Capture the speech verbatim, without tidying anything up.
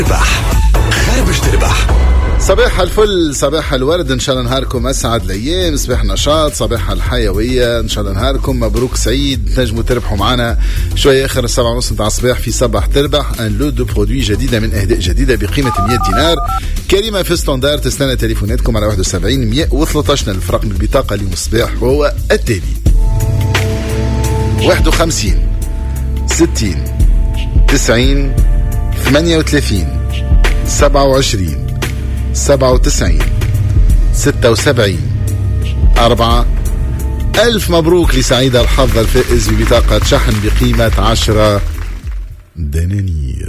تربح خربش تربح. صباح الفل، صباح الورد، ان شاء الله نهاركم اسعد الايام، صباح نشاط، صباح الحيويه، ان شاء الله نهاركم مبروك سعيد، تنجموا تربحوا معنا شويه اخر السبعة ونص نتاع الصباح في صباح تربح ان لو دو برودوي جديده من اهداء جديده بقيمه مية دينار. كريمه في ستاندار، تستنى تليفوناتكم على واحد وسبعين مية وثلاثة عشر الف رقم البطاقه اليوم الصباح وهو التالي: واحد وخمسين ستين تسعين ثمانية وثلاثين سبعة وعشرين سبعة وتسعين ستة وسبعين أربعة. ألف مبروك لسعيد الحظ الفائز ببطاقة شحن بقيمة عشرة دنانير.